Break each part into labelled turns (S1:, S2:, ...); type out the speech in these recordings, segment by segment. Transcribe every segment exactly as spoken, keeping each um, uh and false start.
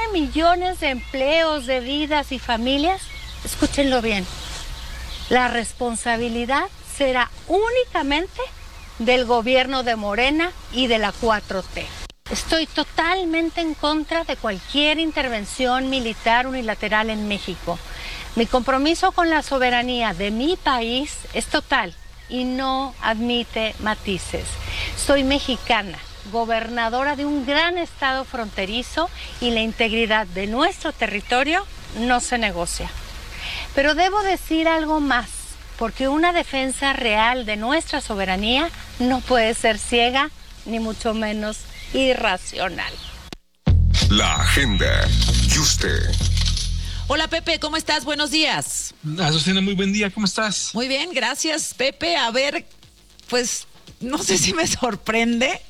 S1: millones de empleos, de vidas y familias, escúchenlo bien, la responsabilidad será únicamente del gobierno de Morena y de la cuatro T. Estoy totalmente en contra de cualquier intervención militar unilateral en México. Mi compromiso con la soberanía de mi país es total y no admite matices. Soy mexicana, gobernadora de un gran estado fronterizo y la integridad de nuestro territorio no se negocia. Pero debo decir algo más, porque una defensa real de nuestra soberanía no puede ser ciega, ni mucho menos irracional.
S2: La agenda y usted.
S3: Hola Pepe, ¿cómo estás? Buenos días.
S4: Azucena, muy buen día, ¿cómo estás?
S3: Muy bien, gracias Pepe. A ver, pues no sé si me sorprende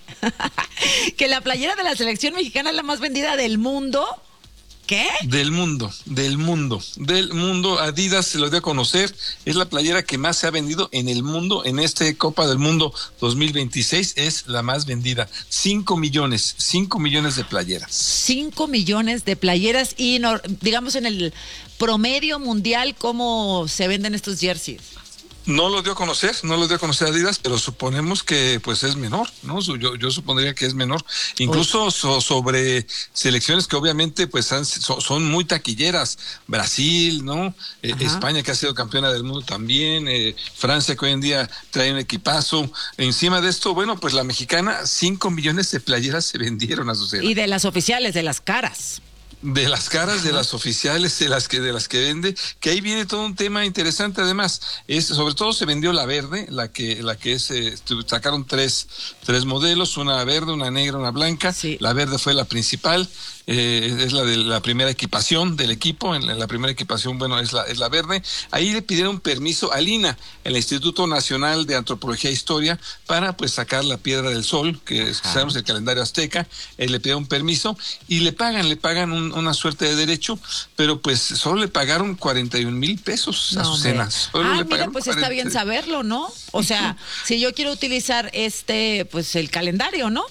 S3: que la playera de la selección mexicana es la más vendida del mundo. ¿Qué?
S4: Del mundo, del mundo, del mundo. Adidas se lo dio a conocer, es la playera que más se ha vendido en el mundo, en este Copa del Mundo dos mil veintiséis, es la más vendida. Cinco millones, cinco millones de playeras.
S3: Cinco millones de playeras y no, digamos en el promedio mundial, ¿cómo se venden estos jerseys?
S4: No lo dio a conocer, no lo dio a conocer Adidas, pero suponemos que pues es menor, ¿no? Yo, yo supondría que es menor, incluso so, sobre selecciones que obviamente pues han, so, son muy taquilleras, Brasil, ¿no? Eh, España, que ha sido campeona del mundo también, eh, Francia, que hoy en día trae un equipazo. Encima de esto, bueno, pues la mexicana, cinco millones de playeras se vendieron a su
S3: Y de las oficiales, de las caras.
S4: De las caras, de las oficiales, de las que de las que vende, que ahí viene todo un tema interesante. Además, es sobre todo se vendió la verde, la que la que es eh, sacaron tres tres modelos, una verde, una negra, una blanca.
S3: Sí.
S4: La verde fue la principal. Eh, es la de la primera equipación del equipo. En la, en la primera equipación, bueno, es la es la verde. Ahí le pidieron permiso al I N A, el Instituto Nacional de Antropología e Historia, para pues sacar la piedra del sol, que es, sabemos el calendario azteca. Eh, le pidieron permiso y le pagan, le pagan un, una suerte de derecho, pero pues solo le pagaron cuarenta y un mil pesos a
S3: No,
S4: Azucena. Solo
S3: ah,
S4: le
S3: mira, pues
S4: cuarenta.
S3: está bien saberlo, ¿no? O sea, si yo quiero utilizar este, pues el calendario, ¿no?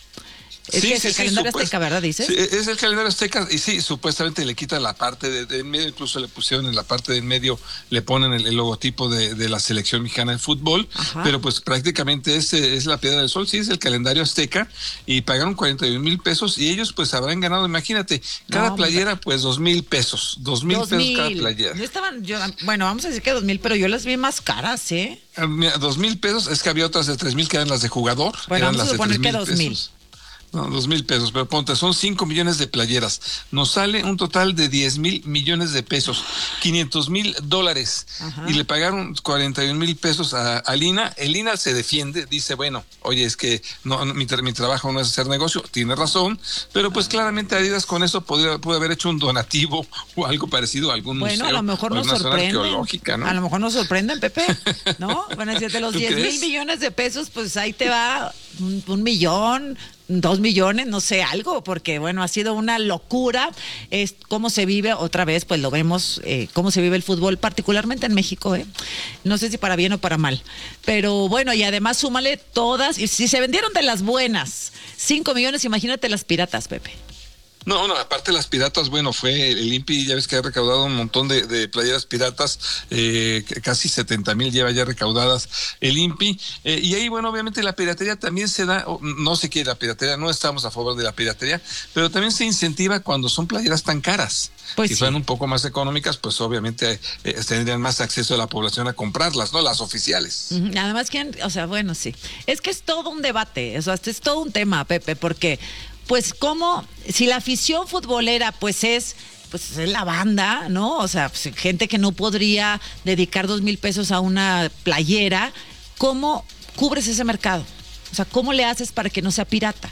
S3: Es
S4: Sí,
S3: que es
S4: sí,
S3: el
S4: sí,
S3: calendario
S4: supuest-
S3: azteca, ¿verdad? Dices.
S4: Sí, es el calendario azteca y sí, supuestamente le quitan la parte de, de en medio, incluso le pusieron en la parte de en medio, le ponen el, el logotipo de, de la selección mexicana de fútbol,
S3: Ajá.
S4: pero pues prácticamente es, es la piedra del sol, sí, es el calendario azteca y pagaron cuarenta y un mil pesos y ellos pues habrán ganado, imagínate, cada
S3: No,
S4: playera pues dos mil pesos, dos mil
S3: Dos
S4: pesos
S3: mil.
S4: cada playera.
S3: No estaban, yo, bueno, vamos a decir que dos mil, pero yo las vi más caras, ¿eh?
S4: Ah, mira, dos mil pesos, es que había otras de tres mil que eran las de jugador.
S3: Bueno,
S4: eran
S3: vamos a
S4: las de
S3: suponer
S4: tres
S3: que
S4: mil
S3: dos mil.
S4: pesos. No, dos mil pesos, pero ponte, son cinco millones de playeras. Nos sale un total de diez mil millones de pesos, quinientos mil dólares.
S3: Ajá.
S4: Y le pagaron cuarenta y un mil pesos a, al I N A. El I N A se defiende, dice, bueno, oye, es que no, no, mi, mi trabajo no es hacer negocio, tiene razón, pero pues claramente Adidas con eso podría, puede haber hecho un donativo o algo parecido a algún
S3: Bueno,
S4: museo.
S3: a lo mejor
S4: o
S3: nos
S4: alguna zona
S3: sorprenden.
S4: arqueológica, ¿no?
S3: A lo mejor nos sorprenden, Pepe, ¿no? Van a decir, de los
S4: ¿Tú
S3: diez mil
S4: crees?
S3: millones de pesos, pues ahí te va un, un millón, dos millones, no sé, algo, porque bueno, ha sido una locura. Es cómo se vive, otra vez, pues lo vemos, eh, cómo se vive el fútbol, particularmente en México, ¿eh? No sé si para bien o para mal. Pero bueno, y además súmale todas, y si se vendieron de las buenas, cinco millones, imagínate las piratas, Pepe.
S4: No, no, aparte las piratas, bueno, fue el I N P I, ya ves que ha recaudado un montón de, de playeras piratas, eh, casi setenta mil lleva ya recaudadas el I N P I, eh, y ahí, bueno, obviamente la piratería también se da, no se quiere la piratería, no estamos a favor de la piratería, pero también se incentiva cuando son playeras tan caras.
S3: Pues
S4: si
S3: sí.
S4: fueran un poco más económicas, pues obviamente eh, tendrían más acceso a la población a comprarlas, ¿no? Las oficiales.
S3: Ujú, nada más que, o sea, bueno, sí. Es que es todo un debate, o sea, es todo un tema, Pepe, porque, pues, como, si la afición futbolera, pues es, pues es la banda, ¿no? O sea, pues, gente que no podría dedicar dos mil pesos a una playera, ¿cómo cubres ese mercado? O sea, ¿cómo le haces para que no sea pirata?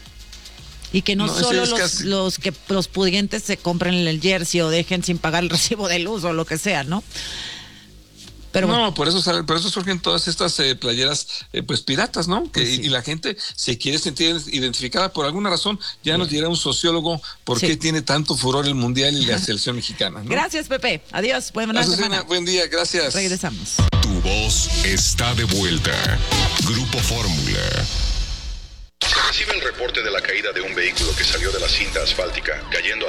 S3: Y que no,
S4: No, ese
S3: solo
S4: es
S3: los,
S4: casi-
S3: los que los pudientes se compren el jersey o dejen sin pagar el recibo de luz o lo que sea, ¿no? Pero
S4: no,
S3: bueno.
S4: por eso sale- por eso surgen todas estas eh, playeras eh, pues piratas, ¿no? Que,
S3: Pues sí.
S4: y, y la gente se quiere sentir identificada por alguna razón. Ya nos dirá un sociólogo por
S3: Sí.
S4: qué tiene tanto furor el mundial y la selección mexicana, ¿no?
S3: Gracias, Pepe. Adiós. Buena
S4: Azucena,
S3: semana.
S4: buen día, gracias.
S3: Regresamos.
S2: Tu voz está de vuelta. Grupo Fórmula.
S5: Se recibe el reporte de la caída de un vehículo que salió de la cinta asfáltica, cayendo